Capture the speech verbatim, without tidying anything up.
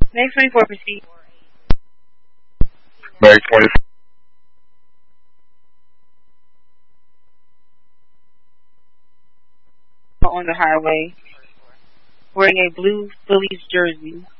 Next twenty-four, proceed. May twenty. On the highway, wearing a blue Phillies jersey.